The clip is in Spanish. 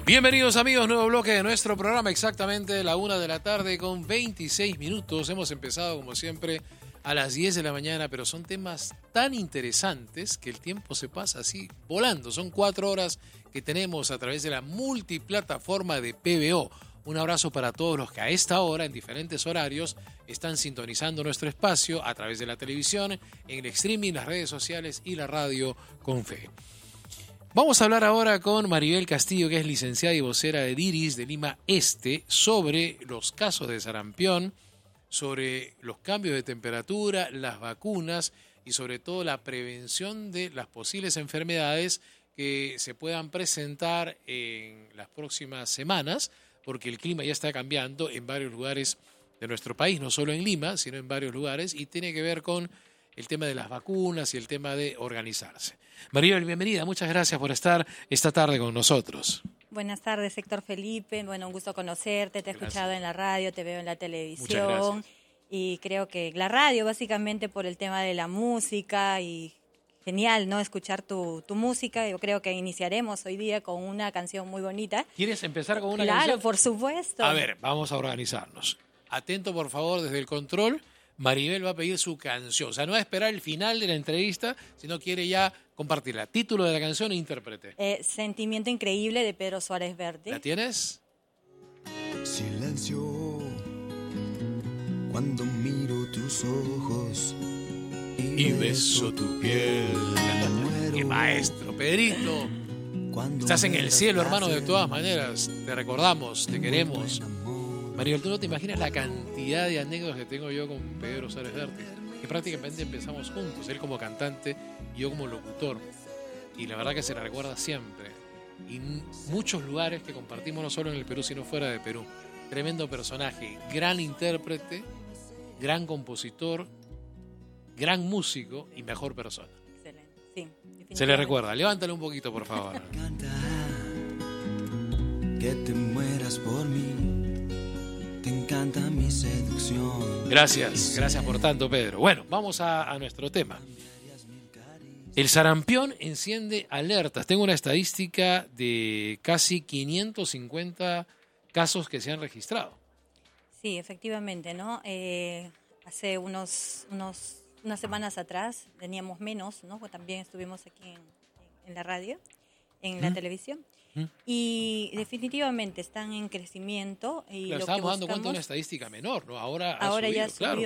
Bienvenidos amigos, nuevo bloque de nuestro programa, exactamente la 1 de la tarde con 26 minutos. Hemos empezado como siempre a las 10 de la mañana, pero son temas tan interesantes que el tiempo se pasa así volando. Son 4 horas que tenemos a través de la multiplataforma de PBO. Un abrazo para todos los que a esta hora, en diferentes horarios, están sintonizando nuestro espacio a través de la televisión, en el streaming, las redes sociales y la radio con fe. Vamos a hablar ahora con Maribel Castillo, que es licenciada y vocera de DIRIS de Lima Este, sobre los casos de sarampión, sobre los cambios de temperatura, las vacunas y sobre todo la prevención de las posibles enfermedades que se puedan presentar en las próximas semanas, porque el clima ya está cambiando en varios lugares de nuestro país, no solo en Lima, sino en varios lugares, y tiene que ver con el tema de las vacunas y el tema de organizarse. Maribel, bienvenida. Muchas gracias por estar esta tarde con nosotros. Buenas tardes, Héctor Felipe. Bueno, un gusto conocerte. Te he escuchado en la radio, te veo en la televisión. Muchas gracias. Y creo que la radio, básicamente por el tema de la música, y genial, ¿no? Escuchar tu música. Yo creo que iniciaremos hoy día con una canción muy bonita. ¿Quieres empezar con una canción? canción? Claro, por supuesto. A ver, vamos a organizarnos. Atento, por favor, desde el control. Maribel va a pedir su canción. O sea, no va a esperar el final de la entrevista, sino quiere ya compartirla. Título de la canción e intérprete. Sentimiento increíble de Pedro Suárez Verde. ¿La tienes? Silencio cuando miro tus ojos y beso tu piel. ¡Qué maestro, Pedrito! Estás en el cielo, hermano, de todas maneras. Te recordamos, te queremos. Maribel, tú no te imaginas la cantidad de anécdotas que tengo yo con Pedro Suárez Verde, que prácticamente empezamos juntos, él como cantante y yo como locutor, y la verdad que se la recuerda siempre, y muchos lugares que compartimos no solo en el Perú sino fuera de Perú. Tremendo personaje, gran intérprete, gran compositor, gran músico y mejor persona. Excelente, sí. Se le recuerda, levántale un poquito por favor. Canta que te mueras por mí. Te encanta mi seducción. Gracias por tanto, Pedro. Bueno, vamos a nuestro tema. El sarampión enciende alertas. Tengo una estadística de casi 550 casos que se han registrado. Sí, efectivamente, ¿no? Hace unas semanas atrás teníamos menos, ¿no? También estuvimos aquí en la radio, en la televisión. Y definitivamente están en crecimiento. Y claro, lo estábamos que dando cuenta de una estadística menor, ¿no? Ahora ya subido, claro.